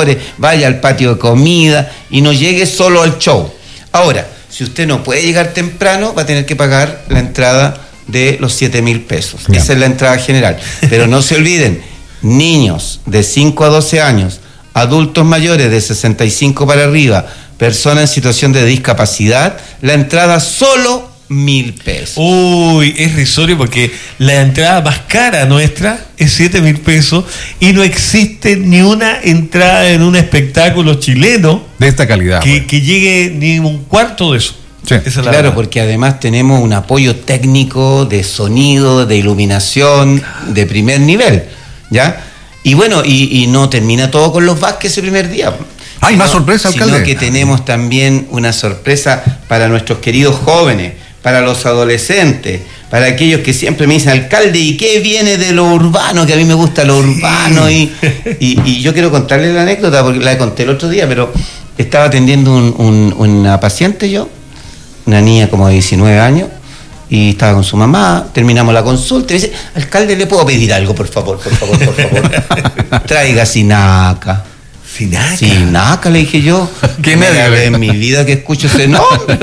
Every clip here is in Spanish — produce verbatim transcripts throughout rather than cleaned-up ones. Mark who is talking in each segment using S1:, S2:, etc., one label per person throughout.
S1: mayores, vaya al patio de comida y no llegue solo al show. Ahora, si usted no puede llegar temprano, va a tener que pagar la entrada de los siete mil pesos. Yeah. Esa es la entrada general. Pero no se olviden, niños de cinco a doce años, adultos mayores de sesenta y cinco para arriba, personas en situación de discapacidad, la entrada solo mil pesos.
S2: Uy, es risorio porque la entrada más cara nuestra es siete mil pesos y no existe ni una entrada en un espectáculo chileno
S3: de esta calidad
S2: que, que llegue ni un cuarto de eso.
S1: Sí. Esa es la claro, verdad. Porque además tenemos un apoyo técnico de sonido, de iluminación, de primer nivel, ¿ya? Y bueno, y, y no termina todo con los Vázquez ese primer día.
S3: Hay más sorpresa, alcalde.
S1: Sino que tenemos también una sorpresa para nuestros queridos jóvenes, para los adolescentes, para aquellos que siempre me dicen, alcalde, ¿y qué viene de lo urbano? Que a mí me gusta lo urbano. Sí. Y, y, y yo quiero contarles la anécdota, porque la conté el otro día, pero estaba atendiendo un, un, una paciente yo, una niña como de diecinueve años, y estaba con su mamá, terminamos la consulta, y me dice, alcalde, ¿le puedo pedir algo, por favor, por favor, por favor? Traiga Sinaca.
S2: ¿Sinaca?
S1: Sinaca, le dije yo.
S3: ¿Qué me
S1: de en mi vida que escucho ese nombre?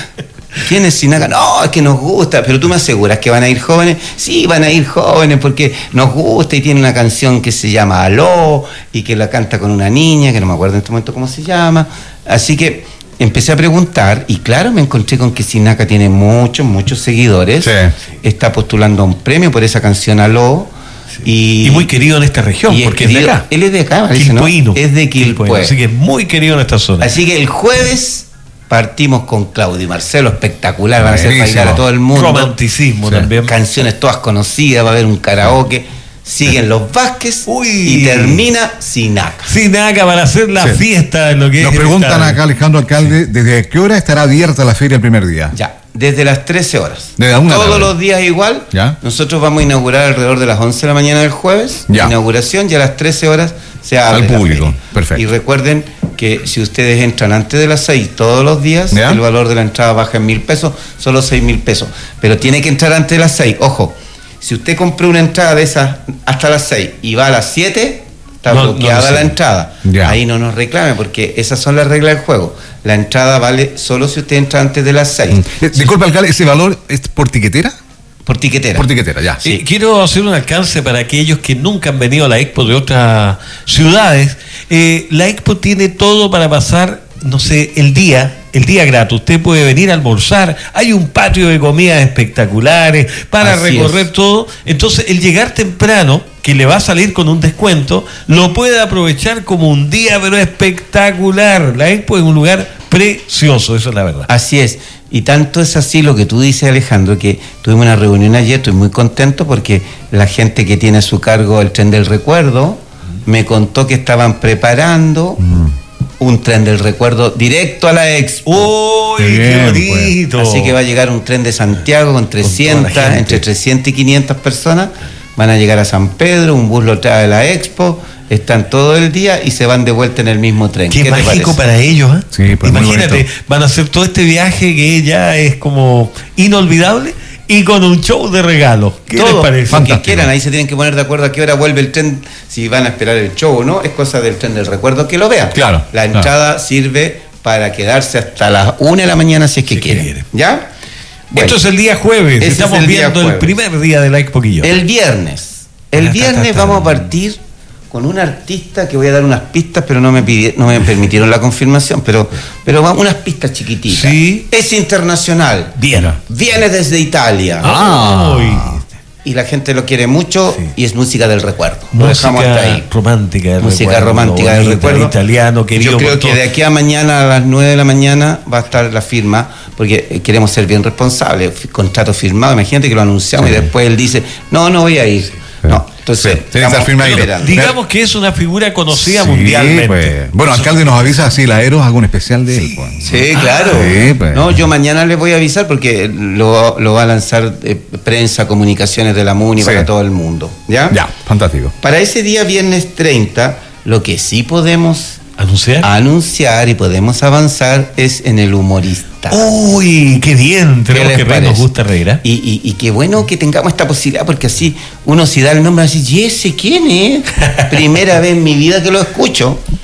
S1: ¿Quién es Sinaca? No, es que nos gusta. Pero tú me aseguras que van a ir jóvenes. Sí, van a ir jóvenes porque nos gusta y tiene una canción que se llama Aló y que la canta con una niña, que no me acuerdo en este momento cómo se llama. Así que empecé a preguntar y claro, me encontré con que Sinaca tiene muchos, muchos seguidores.
S3: Sí.
S1: Está postulando a un premio por esa canción Aló.
S2: Y, y muy querido en esta región, porque
S1: querido,
S2: es de acá.
S1: Él es de acá, parece, ¿no? Es de Quilpué.
S2: Así que es muy querido en esta zona.
S1: Así que el jueves partimos con Claudio y Marcelo, espectacular, van a hacer bailar a todo el mundo.
S2: Romanticismo, sí, también.
S1: Canciones todas conocidas, va a haber un karaoke. Siguen los Vázquez. Uy. Y termina Sinaca.
S2: Sinaca para hacer la sí. fiesta en lo que
S3: Nos
S2: es
S3: preguntan acá, Alejandro, alcalde, ¿desde qué hora estará abierta la feria el primer día?
S1: Ya, desde las trece horas.
S3: Desde una
S1: Todos
S3: tarde.
S1: los días igual.
S3: ¿Ya?
S1: Nosotros vamos a inaugurar alrededor de las once de la mañana del jueves.
S3: Ya.
S1: Inauguración, y a las trece horas se abre
S3: al público.
S1: La feria.
S3: Perfecto.
S1: Y recuerden que si ustedes entran antes de las seis todos los días, ¿ya? El valor de la entrada baja en mil pesos, solo seis mil pesos. Pero tiene que entrar antes de las seis. Ojo, si usted compró una entrada de esas hasta las seis y va a las siete, está no, bloqueada no la entrada. Ya. Ahí no nos reclame, porque esas son las reglas del juego. La entrada vale solo si usted entra antes de las seis.
S3: Mm. Disculpe, alcalde, ¿ese valor es por tiquetera?
S1: Por tiquetera.
S3: Por tiquetera, ya.
S2: Sí. Eh, quiero hacer un alcance para aquellos que nunca han venido a la Expo de otras ciudades. Eh, la Expo tiene todo para pasar, no sé, el día, el día grato. Usted puede venir a almorzar, hay un patio de comidas espectaculares para Así recorrer es. todo. Entonces, el llegar temprano, que le va a salir con un descuento, lo puede aprovechar como un día, pero espectacular. La Expo es un lugar precioso, eso es la verdad.
S1: Así es. Y tanto es así lo que tú dices, Alejandro, que tuvimos una reunión ayer, estoy muy contento porque la gente que tiene a su cargo el tren del recuerdo me contó que estaban preparando mm. un tren del recuerdo directo a la Expo.
S2: ¡Uy, qué bonito!
S1: Pues. Así que va a llegar un tren de Santiago con trescientas, entre trescientas y quinientas personas, van a llegar a San Pedro, un bus lo trae a la Expo, están todo el día y se van de vuelta en el mismo tren.
S2: Qué, ¿Qué mágico para ellos, ¿eh?
S3: Sí, pues
S2: imagínate, van a hacer todo este viaje que ya es como inolvidable y con un show de regalos. ¿Qué
S1: todo,
S2: les parece?
S1: Lo que quieran, ahí se tienen que poner de acuerdo a qué hora vuelve el tren, si van a esperar el show o no, es cosa del tren del recuerdo que lo vean.
S3: Claro.
S1: La entrada claro. sirve para quedarse hasta las una de la mañana si es que si quieren. Quiere. ¿Ya?
S2: Bueno, esto es el día jueves, estamos el viendo día el primer día de la Expo Quillota.
S1: El viernes, el viernes vamos a partir con un artista que voy a dar unas pistas, pero no me pidieron, no me permitieron la confirmación, pero, pero vamos, unas pistas chiquititas.
S2: Sí.
S1: Es internacional.
S2: Viene.
S1: Viene desde Italia.
S2: Ah.
S1: Y la gente lo quiere mucho, sí. Y es música del recuerdo.
S2: Lo dejamos hasta ahí. Romántica del
S1: música
S2: recuerdo.
S1: romántica del recuerdo.
S2: Italiano, querido.
S1: Yo creo que de aquí a mañana a las nueve de la mañana va a estar la firma, porque queremos ser bien responsables. Contrato firmado, imagínate que lo anunciamos, sí. Y después él dice, no, no voy a ir. Sí. No, entonces,
S3: sí, estamos
S2: digamos que es una figura conocida sí, mundialmente.
S3: Pues. Bueno, alcalde, nos avisa si la Eros hago un especial de él.
S1: Sí, pues. Sí, claro. Sí, pues. No, yo mañana les voy a avisar porque lo, lo va a lanzar eh, prensa, comunicaciones de la MUNI sí. Para todo el mundo. ¿Ya?
S3: Ya, fantástico.
S1: Para ese día, viernes treinta, lo que sí podemos
S2: anunciar,
S1: anunciar y podemos avanzar es en el humorista.
S2: Uy, qué bien, tenemos que reír, nos gusta reír, ¿eh?
S1: Y, y, y qué bueno que tengamos esta posibilidad, porque así uno si da el nombre así, ¿y ese quién es? Primera vez en mi vida que lo escucho.